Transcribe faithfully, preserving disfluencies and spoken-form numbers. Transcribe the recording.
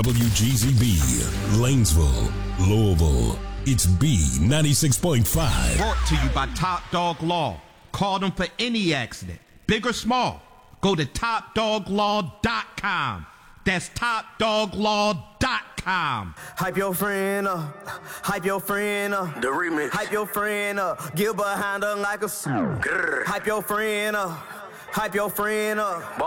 W G Z B, Lanesville, Louisville. It's B ninety-six point five. Brought to you by Top Dog Law. Call them for any accident, big or small. Go to top dog law dot com. That's top dog law dot com. Hype your friend up, hype your friend up. The remix. Hype your friend up, get behind her like a suit. Hype your friend up, hype your friend up.